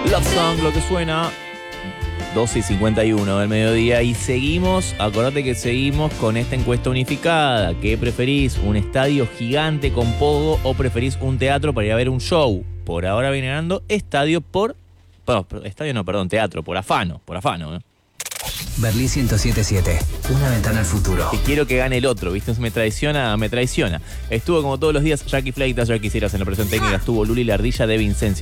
Love Song, lo que suena 12:51 del mediodía y seguimos, acordate que seguimos con esta encuesta unificada. ¿Qué preferís? ¿Un estadio gigante con pogo o preferís un teatro para ir a ver un show? Por ahora viene ganando teatro, por afano, ¿eh? Berlín 107.7, una ventana al futuro. Y quiero que gane el otro, ¿viste? Me traiciona. Estuvo como todos los días Jackie Fleitas, Jackie Sieras en la operación técnica, estuvo Luli la ardilla de Vincencia.